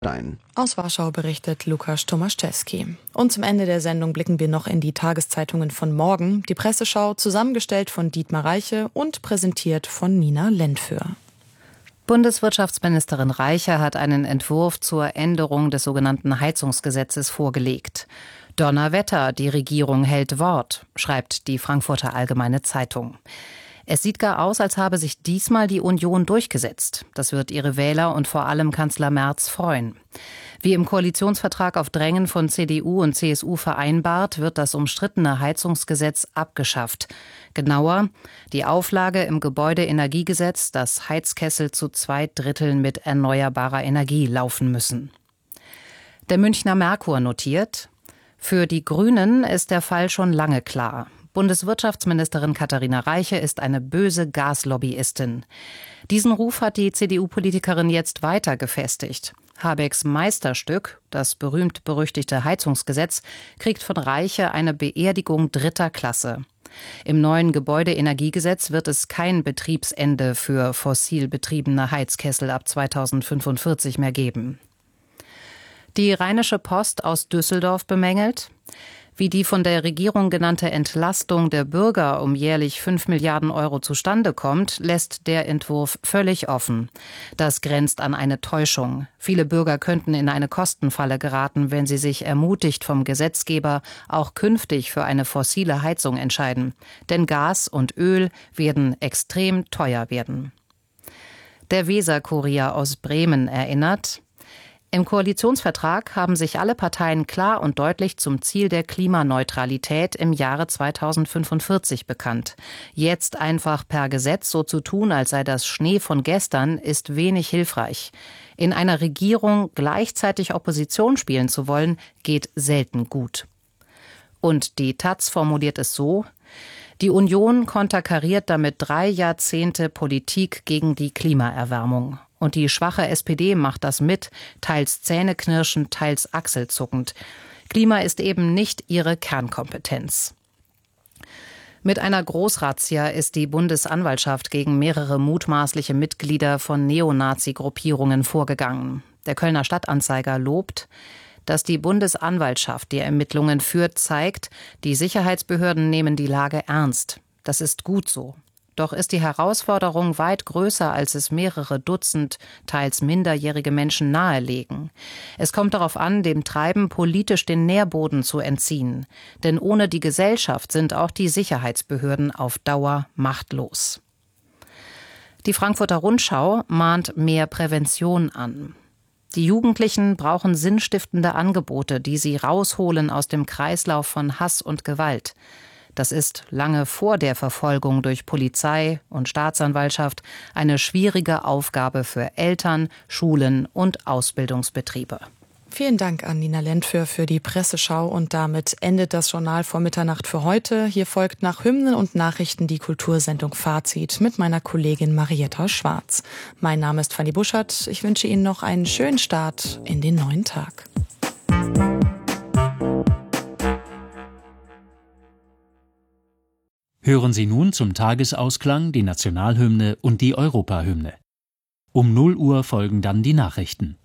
ein. Aus Warschau berichtet Lukas Tomaszewski. Und zum Ende der Sendung blicken wir noch in die Tageszeitungen von morgen. Die Presseschau, zusammengestellt von Dietmar Reiche und präsentiert von Nina Lentföhr. Bundeswirtschaftsministerin Reiche hat einen Entwurf zur Änderung des sogenannten Heizungsgesetzes vorgelegt. Donnerwetter, die Regierung hält Wort, schreibt die Frankfurter Allgemeine Zeitung. Es sieht gar aus, als habe sich diesmal die Union durchgesetzt. Das wird ihre Wähler und vor allem Kanzler Merz freuen. Wie im Koalitionsvertrag auf Drängen von CDU und CSU vereinbart, wird das umstrittene Heizungsgesetz abgeschafft. Genauer, die Auflage im Gebäudeenergiegesetz, dass Heizkessel zu 2/3 mit erneuerbarer Energie laufen müssen. Der Münchner Merkur notiert: Für die Grünen ist der Fall schon lange klar. Bundeswirtschaftsministerin Katharina Reiche ist eine böse Gaslobbyistin. Diesen Ruf hat die CDU-Politikerin jetzt weiter gefestigt. Habecks Meisterstück, das berühmt-berüchtigte Heizungsgesetz, kriegt von Reiche eine Beerdigung dritter Klasse. Im neuen Gebäudeenergiegesetz wird es kein Betriebsende für fossil betriebene Heizkessel ab 2045 mehr geben. Die Rheinische Post aus Düsseldorf bemängelt: Wie die von der Regierung genannte Entlastung der Bürger um jährlich 5 Milliarden Euro zustande kommt, lässt der Entwurf völlig offen. Das grenzt an eine Täuschung. Viele Bürger könnten in eine Kostenfalle geraten, wenn sie sich ermutigt vom Gesetzgeber auch künftig für eine fossile Heizung entscheiden. Denn Gas und Öl werden extrem teuer werden. Der Weser-Kurier aus Bremen erinnert: Im Koalitionsvertrag haben sich alle Parteien klar und deutlich zum Ziel der Klimaneutralität im Jahre 2045 bekannt. Jetzt einfach per Gesetz so zu tun, als sei das Schnee von gestern, ist wenig hilfreich. In einer Regierung gleichzeitig Opposition spielen zu wollen, geht selten gut. Und die taz formuliert es so: Die Union konterkariert damit 3 Jahrzehnte Politik gegen die Klimaerwärmung. Und die schwache SPD macht das mit, teils zähneknirschend, teils achselzuckend. Klima ist eben nicht ihre Kernkompetenz. Mit einer Großrazzia ist die Bundesanwaltschaft gegen mehrere mutmaßliche Mitglieder von Neonazi-Gruppierungen vorgegangen. Der Kölner Stadtanzeiger lobt: Dass die Bundesanwaltschaft die Ermittlungen führt, zeigt, die Sicherheitsbehörden nehmen die Lage ernst. Das ist gut so. Doch ist die Herausforderung weit größer, als es mehrere Dutzend, teils minderjährige Menschen nahelegen. Es kommt darauf an, dem Treiben politisch den Nährboden zu entziehen. Denn ohne die Gesellschaft sind auch die Sicherheitsbehörden auf Dauer machtlos. Die Frankfurter Rundschau mahnt mehr Prävention an. Die Jugendlichen brauchen sinnstiftende Angebote, die sie rausholen aus dem Kreislauf von Hass und Gewalt. Das ist lange vor der Verfolgung durch Polizei und Staatsanwaltschaft eine schwierige Aufgabe für Eltern, Schulen und Ausbildungsbetriebe. Vielen Dank an Nina Lentföhr für die Presseschau, und damit endet das Journal vor Mitternacht für heute. Hier folgt nach Hymnen und Nachrichten die Kultursendung Fazit mit meiner Kollegin Marietta Schwarz. Mein Name ist Fanny Buschert. Ich wünsche Ihnen noch einen schönen Start in den neuen Tag. Hören Sie nun zum Tagesausklang die Nationalhymne und die Europahymne. Um 0 Uhr folgen dann die Nachrichten.